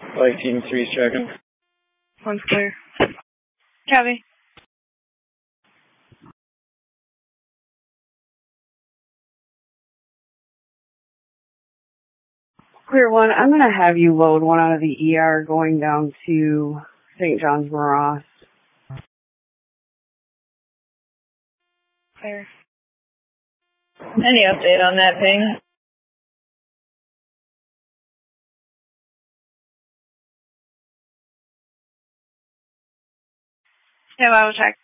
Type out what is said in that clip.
Like Team 3's checking. One's clear. Copy. Clear 1, I'm going to have you load one out of the ER going down to St. John's Morass. Clear. Any update on that ping? Yeah, I will check.